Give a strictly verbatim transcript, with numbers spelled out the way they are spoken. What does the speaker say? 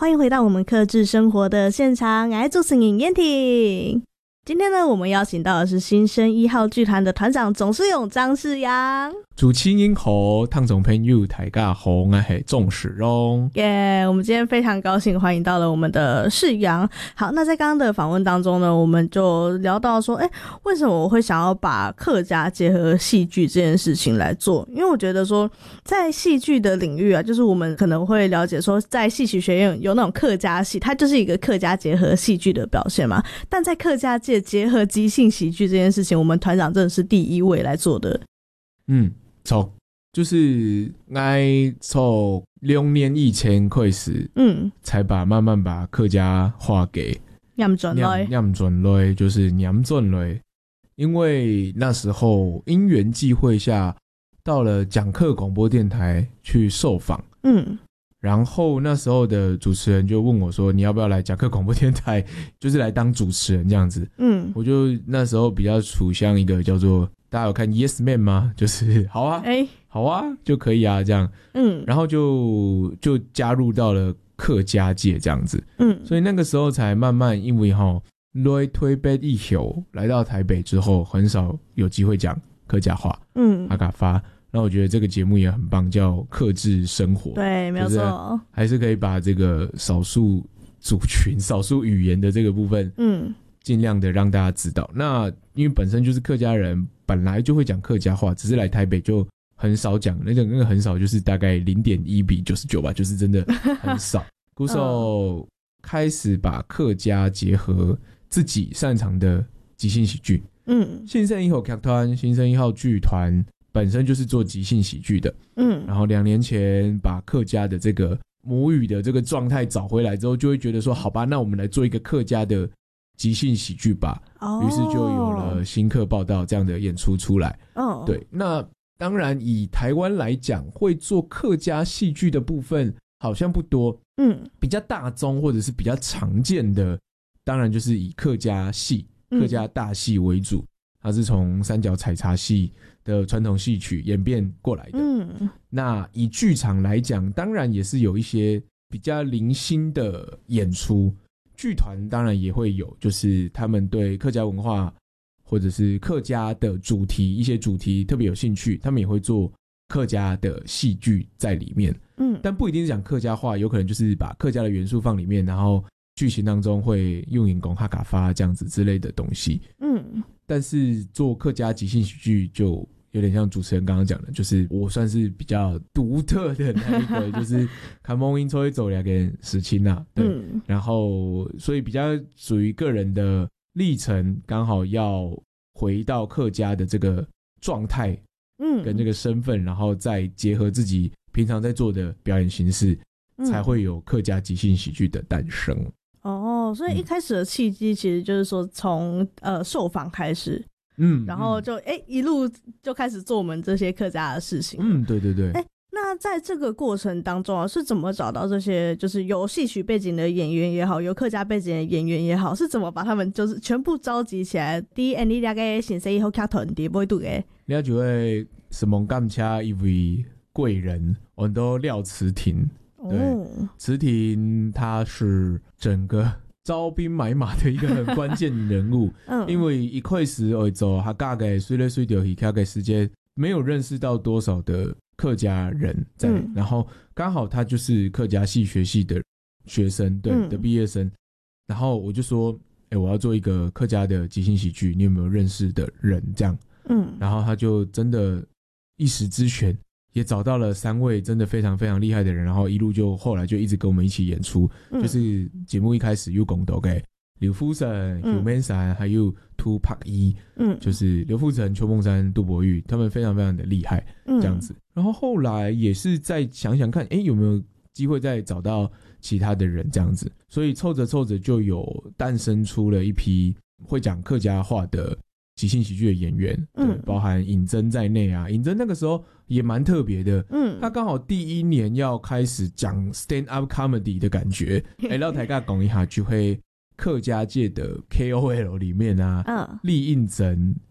欢迎回到我们客制生活的现场，我是主持人燕婷。今天呢，我们邀请到的是新生一号剧团的团长总世勇张世阳。 主持人好，听众朋友大家好，我是总世勇。 耶、yeah, 我们今天非常高兴欢迎到了我们的世阳。好，那在刚刚的访问当中呢，我们就聊到说，哎、欸，为什么我会想要把客家结合戏剧这件事情来做？因为我觉得说，在戏剧的领域啊，就是我们可能会了解说，在戏曲学院有那种客家戏，它就是一个客家结合戏剧的表现嘛。但在客家界结合即兴喜剧这件事情，我们团长真的是第一位来做的。 嗯，错，就是我从两年以前开始，嗯，才把慢慢把客家话给念转来， 念转来，就是念转来。因为那时候因缘际会下，到了讲课广播电台去受访，嗯。然后那时候的主持人就问我说，你要不要来讲课广播电台，就是来当主持人这样子。嗯，我就那时候比较处向一个叫做，大家有看 Yes Man 吗？就是好啊，哎、欸，好啊，就可以啊这样。嗯，然后就就加入到了客家界这样子。嗯，所以那个时候才慢慢，因为齁来推北以后来到台北之后，很少有机会讲客家话。嗯，阿嘎发。那我觉得这个节目也很棒，叫客制生活。 对，没有错， 还是可以把这个少数族群、少数语言的这个部分，嗯，尽量的让大家知道。那因为本身就是客家人，本来就会讲客家话，只是来台北就很少讲，那个那个很少，就是大概零点一比九十九吧，就是真的很少。鼓手开始把客家结合自己擅长的即兴喜剧，嗯，新生一号剧团、新生一号剧团。本身就是做即兴喜剧的，嗯，然后两年前把客家的这个母语的这个状态找回来之后，就会觉得说，好吧，那我们来做一个客家的即兴喜剧吧。哦，于是就有了新客报道这样的演出出来。哦，对，那当然以台湾来讲，会做客家戏剧的部分好像不多，嗯，比较大宗或者是比较常见的，当然就是以客家戏、客家大戏为主。它是从三角采茶戏的传统戏曲演变过来的。嗯，那以剧场来讲，当然也是有一些比较零星的演出。剧团当然也会有，就是他们对客家文化或者是客家的主题，一些主题特别有兴趣，他们也会做客家的戏剧在里面。嗯，但不一定是讲客家话，有可能就是把客家的元素放里面，然后剧情当中会用引功哈嘎发这样子之类的东西。嗯。但是做客家即兴喜剧就有点像主持人刚刚讲的，就是我算是比较独特的那一个，就是看梦音抽一走两个事情啊，对、嗯，然后所以比较属于个人的历程，刚好要回到客家的这个状态，嗯，跟这个身份，然后再结合自己平常在做的表演形式，嗯、才会有客家即兴喜剧的诞生。 哦，所以一开始的契机其实就是说从呃受访开始，嗯，然后就哎、嗯、一路就开始做我们这些客家的事情。 嗯，对对对。 哎，那在这个过程当中啊，是怎么找到这些就是有戏曲背景的演员也好，有客家背景的演员也好，是怎么把他们就是全部召集起来？第一，你大概先生以后剧团第不会读的， 你就会什么感谢一位贵人，我们都廖慈婷。对，慈婷他是整个招兵买马的一个很关键人物。嗯，因为一开始会做他大概随来随到去客家时间没有认识到多少的客家人在，嗯、然后刚好他就是客家戏学系的学生，对、嗯、的毕业生。然后我就说，哎、欸，我要做一个客家的即兴喜剧，你有没有认识的人？这样，嗯，然后他就真的一时之选。也找到了三位真的非常非常厉害的人，然后一路就后来就一直跟我们一起演出。嗯、就是节目一开始有讲到给刘富城、邱梦山还有涂柏一，嗯，就是刘富城、邱梦山、杜伯玉，他们非常非常的厉害，这样子。嗯、然后后来也是再想想看，哎，有没有机会再找到其他的人这样子，所以凑着凑着就有诞生出了一批会讲客家话的即兴喜剧的演员，对，嗯、包含尹真在内啊。尹真那个时候也蛮特别的，嗯，他刚好第一年要开始讲 stand up comedy 的感觉，哎，然后台讲一下就会客家界的 K O L 里面啊，嗯，厉应真